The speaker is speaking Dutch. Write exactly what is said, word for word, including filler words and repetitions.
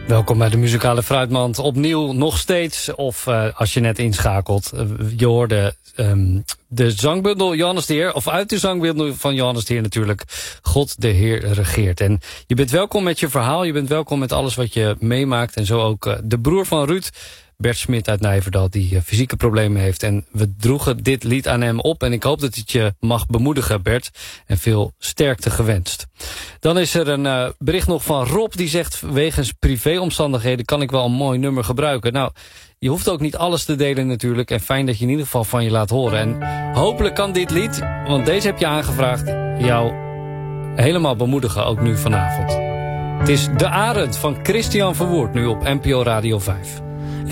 Welkom bij de Muzikale Fruitmand. Opnieuw nog steeds, of uh, als je net inschakelt, uh, je hoorde um, de zangbundel Johannes de Heer, of uit de zangbundel van Johannes de Heer natuurlijk, God de Heer regeert. En je bent welkom met je verhaal, je bent welkom met alles wat je meemaakt. En zo ook uh, de broer van Ruud, Bert Smit uit Nijverdal, die uh, fysieke problemen heeft. En we droegen dit lied aan hem op. En ik hoop dat het je mag bemoedigen, Bert. En veel sterkte gewenst. Dan is er een uh, bericht nog van Rob, die zegt: wegens privéomstandigheden kan ik wel een mooi nummer gebruiken. Nou, je hoeft ook niet alles te delen natuurlijk. En fijn dat je in ieder geval van je laat horen. En hopelijk kan dit lied, want deze heb je aangevraagd, jou helemaal bemoedigen, ook nu vanavond. Het is De Arend van Christian Verwoerd, nu op N P O Radio vijf.